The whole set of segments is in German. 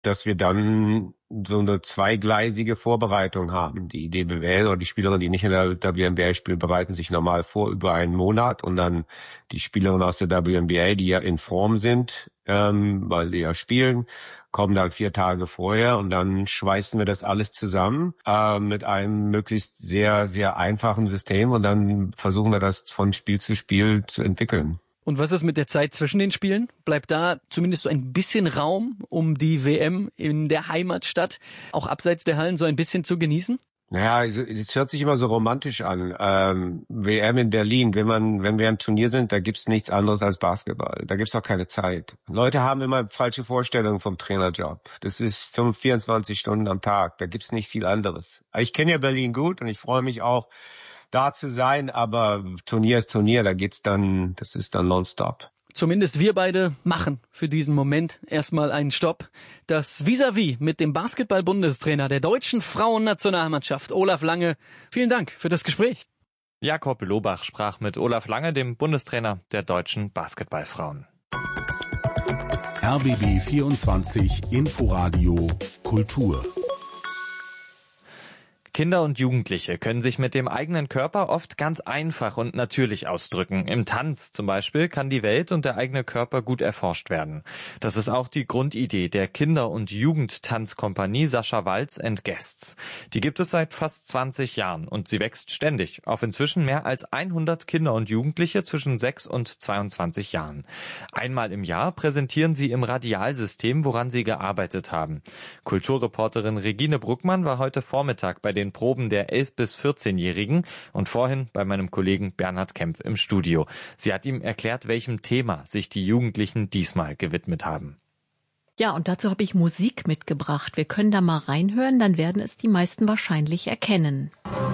dass wir dann so eine zweigleisige Vorbereitung haben. Die DBWL oder die Spielerinnen, die nicht in der WNBA spielen, bereiten sich normal vor über einen Monat und dann die Spielerinnen aus der WNBA, die ja in Form sind, weil die ja spielen, kommen dann 4 Tage vorher und dann schweißen wir das alles zusammen mit einem möglichst sehr, sehr einfachen System und dann versuchen wir das von Spiel zu Spiel zu entwickeln. Und was ist mit der Zeit zwischen den Spielen? Bleibt da zumindest so ein bisschen Raum, um die WM in der Heimatstadt auch abseits der Hallen so ein bisschen zu genießen? Naja, also, es hört sich immer so romantisch an. WM in Berlin, wenn wir im Turnier sind, da gibt's nichts anderes als Basketball. Da gibt's auch keine Zeit. Leute haben immer falsche Vorstellungen vom Trainerjob. Das ist 24 Stunden am Tag. Da gibt's nicht viel anderes. Ich kenne ja Berlin gut und ich freue mich auch, da zu sein, aber Turnier ist Turnier, das ist dann nonstop. Zumindest wir beide machen für diesen Moment erstmal einen Stopp. Das Vis-à-vis mit dem Basketball-Bundestrainer der deutschen Frauennationalmannschaft, Olaf Lange. Vielen Dank für das Gespräch. Jakob Lobach sprach mit Olaf Lange, dem Bundestrainer der deutschen Basketballfrauen. RBB 24 Inforadio Kultur. Kinder und Jugendliche können sich mit dem eigenen Körper oft ganz einfach und natürlich ausdrücken. Im Tanz zum Beispiel kann die Welt und der eigene Körper gut erforscht werden. Das ist auch die Grundidee der Kinder- und Jugendtanzkompanie Sascha Waltz & Guests. Die gibt es seit fast 20 Jahren und sie wächst ständig auf inzwischen mehr als 100 Kinder und Jugendliche zwischen 6 und 22 Jahren. Einmal im Jahr präsentieren sie im Radialsystem, woran sie gearbeitet haben. Kulturreporterin Regine Bruckmann war heute Vormittag bei den Proben der 11- bis 14-Jährigen und vorhin bei meinem Kollegen Bernhard Kempf im Studio. Sie hat ihm erklärt, welchem Thema sich die Jugendlichen diesmal gewidmet haben. Ja, und dazu habe ich Musik mitgebracht. Wir können da mal reinhören, dann werden es die meisten wahrscheinlich erkennen.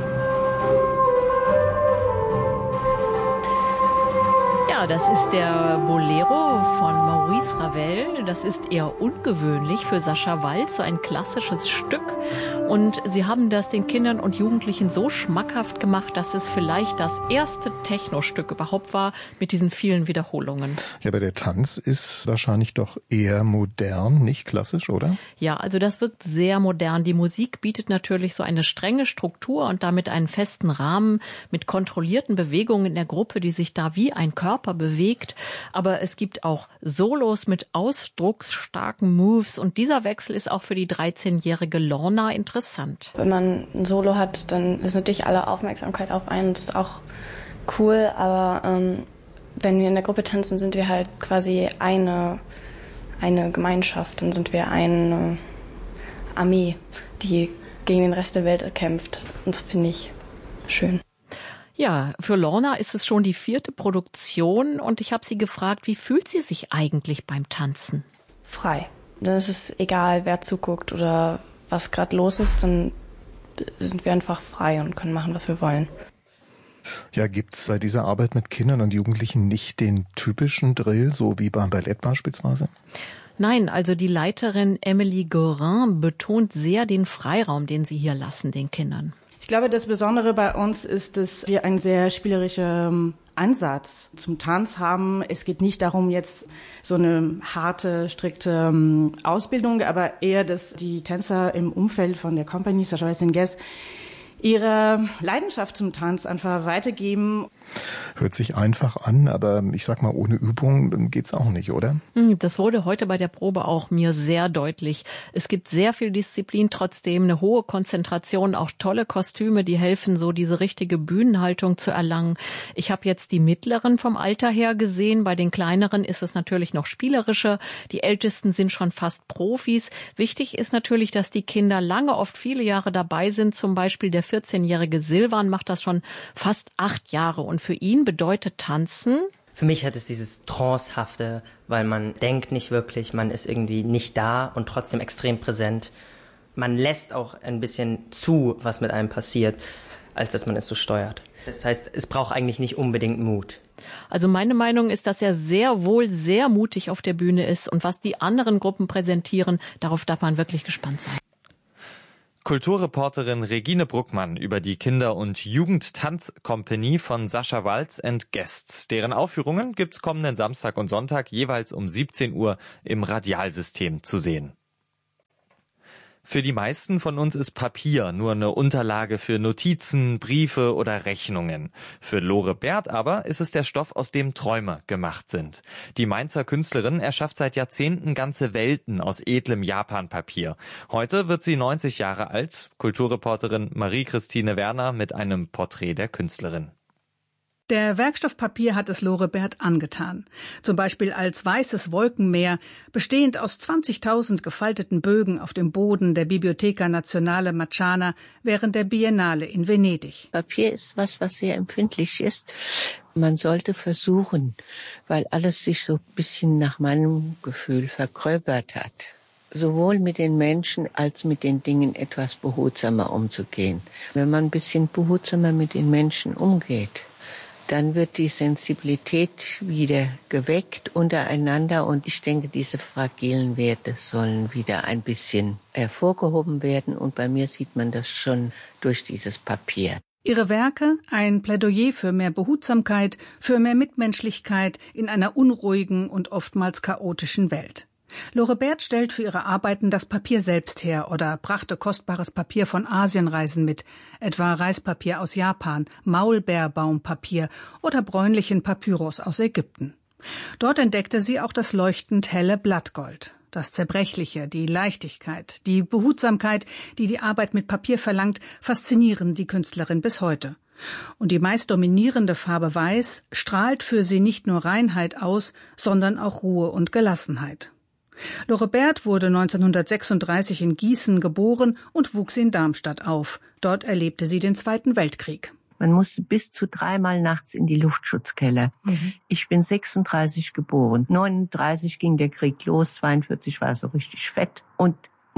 Ja, das ist der Bolero von Maurice Ravel. Das ist eher ungewöhnlich für Sascha Waltz, so ein klassisches Stück. Und sie haben das den Kindern und Jugendlichen so schmackhaft gemacht, dass es vielleicht das erste Techno-Stück überhaupt war mit diesen vielen Wiederholungen. Ja, aber der Tanz ist wahrscheinlich doch eher modern, nicht klassisch, oder? Ja, also das wirkt sehr modern. Die Musik bietet natürlich so eine strenge Struktur und damit einen festen Rahmen mit kontrollierten Bewegungen in der Gruppe, die sich da wie ein Körper bewegt. Aber es gibt auch Solos mit ausdrucksstarken Moves und dieser Wechsel ist auch für die 13-jährige Lorna interessant. Wenn man ein Solo hat, dann ist natürlich alle Aufmerksamkeit auf einen. Das ist auch cool, aber wenn wir in der Gruppe tanzen, sind wir halt quasi eine Gemeinschaft. Dann sind wir eine Armee, die gegen den Rest der Welt kämpft. Und das finde ich schön. Ja, für Lorna ist es schon die 4. Produktion und ich habe sie gefragt, wie fühlt sie sich eigentlich beim Tanzen? Frei. Dann ist es egal, wer zuguckt oder was gerade los ist, dann sind wir einfach frei und können machen, was wir wollen. Ja, gibt's bei dieser Arbeit mit Kindern und Jugendlichen nicht den typischen Drill, so wie beim Ballett beispielsweise? Nein, also die Leiterin Emily Gorin betont sehr den Freiraum, den sie hier lassen, den Kindern. Ich glaube, das Besondere bei uns ist, dass wir einen sehr spielerischen Ansatz zum Tanz haben. Es geht nicht darum, jetzt so eine harte, strikte Ausbildung, aber eher, dass die Tänzer im Umfeld von der Company Sascha Waltz & Guests ihre Leidenschaft zum Tanz einfach weitergeben. Hört sich einfach an, aber ich sag mal, ohne Übung geht's auch nicht, oder? Das wurde heute bei der Probe auch mir sehr deutlich. Es gibt sehr viel Disziplin, trotzdem eine hohe Konzentration, auch tolle Kostüme, die helfen, so diese richtige Bühnenhaltung zu erlangen. Ich habe jetzt die Mittleren vom Alter her gesehen. Bei den Kleineren ist es natürlich noch spielerischer. Die Ältesten sind schon fast Profis. Wichtig ist natürlich, dass die Kinder lange, oft viele Jahre dabei sind. Zum Beispiel der 14-jährige Silvan macht das schon fast 8 Jahre. Und für ihn bedeutet Tanzen? Für mich hat es dieses Trancehafte, weil man denkt nicht wirklich, man ist irgendwie nicht da und trotzdem extrem präsent. Man lässt auch ein bisschen zu, was mit einem passiert, als dass man es so steuert. Das heißt, es braucht eigentlich nicht unbedingt Mut. Also meine Meinung ist, dass er sehr wohl sehr mutig auf der Bühne ist. Und was die anderen Gruppen präsentieren, darauf darf man wirklich gespannt sein. Kulturreporterin Regine Bruckmann über die Kinder- und Jugendtanzkompanie von Sascha Waltz & Guests. Deren Aufführungen gibt's kommenden Samstag und Sonntag jeweils um 17 Uhr im Radialsystem zu sehen. Für die meisten von uns ist Papier nur eine Unterlage für Notizen, Briefe oder Rechnungen. Für Lore Bert aber ist es der Stoff, aus dem Träume gemacht sind. Die Mainzer Künstlerin erschafft seit Jahrzehnten ganze Welten aus edlem Japanpapier. Heute wird sie 90 Jahre alt. Kulturreporterin Marie-Christine Werner mit einem Porträt der Künstlerin. Der Werkstoffpapier hat es Lore Bert angetan. Zum Beispiel als weißes Wolkenmeer, bestehend aus 20.000 gefalteten Bögen auf dem Boden der Biblioteca Nazionale Marciana während der Biennale in Venedig. Papier ist was sehr empfindlich ist. Man sollte versuchen, weil alles sich so ein bisschen nach meinem Gefühl vergröbert hat, sowohl mit den Menschen als mit den Dingen etwas behutsamer umzugehen. Wenn man ein bisschen behutsamer mit den Menschen umgeht, dann wird die Sensibilität wieder geweckt untereinander und ich denke, diese fragilen Werte sollen wieder ein bisschen hervorgehoben werden und bei mir sieht man das schon durch dieses Papier. Ihre Werke, ein Plädoyer für mehr Behutsamkeit, für mehr Mitmenschlichkeit in einer unruhigen und oftmals chaotischen Welt. Lore Bert stellt für ihre Arbeiten das Papier selbst her oder brachte kostbares Papier von Asienreisen mit, etwa Reispapier aus Japan, Maulbeerbaumpapier oder bräunlichen Papyrus aus Ägypten. Dort entdeckte sie auch das leuchtend helle Blattgold. Das Zerbrechliche, die Leichtigkeit, die Behutsamkeit, die die Arbeit mit Papier verlangt, faszinieren die Künstlerin bis heute. Und die meist dominierende Farbe Weiß strahlt für sie nicht nur Reinheit aus, sondern auch Ruhe und Gelassenheit. Lore Bert wurde 1936 in Gießen geboren und wuchs in Darmstadt auf. Dort erlebte sie den Zweiten Weltkrieg. Man musste bis zu 3-mal nachts in die Luftschutzkeller. Ich bin 36 geboren. 39 ging der Krieg los, 42 war so richtig fett. Und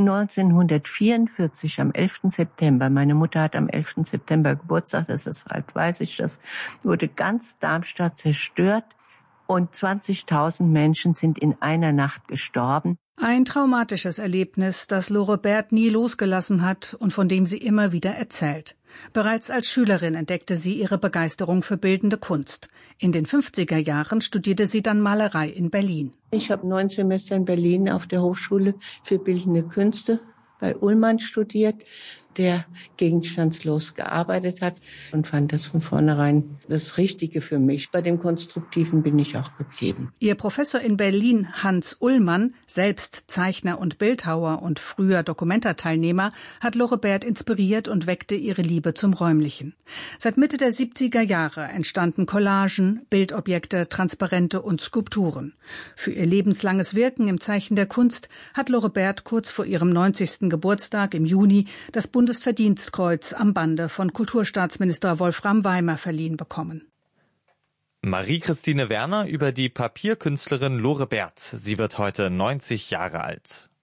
1944 am 11. September, meine Mutter hat am 11. September Geburtstag, deshalb weiß ich das, wurde ganz Darmstadt zerstört. Und 20.000 Menschen sind in einer Nacht gestorben. Ein traumatisches Erlebnis, das Lore Bert nie losgelassen hat und von dem sie immer wieder erzählt. Bereits als Schülerin entdeckte sie ihre Begeisterung für bildende Kunst. In den 50er Jahren studierte sie dann Malerei in Berlin. Ich habe 9 Semester in Berlin auf der Hochschule für Bildende Künste bei Ullmann studiert, der gegenstandslos gearbeitet hat und fand das von vornherein das Richtige für mich. Bei dem Konstruktiven bin ich auch geblieben. Ihr Professor in Berlin, Hans Ullmann, selbst Zeichner und Bildhauer und früher Documenta-Teilnehmer, hat Lore Bert inspiriert und weckte ihre Liebe zum Räumlichen. Seit Mitte der 70er Jahre entstanden Collagen, Bildobjekte, Transparente und Skulpturen. Für ihr lebenslanges Wirken im Zeichen der Kunst hat Lore Bert kurz vor ihrem 90. Geburtstag im Juni das Bundesverdienstkreuz am Bande von Kulturstaatsminister Wolfram Weimer verliehen bekommen. Marie-Christine Werner über die Papierkünstlerin Lore Bert. Sie wird heute 90 Jahre alt.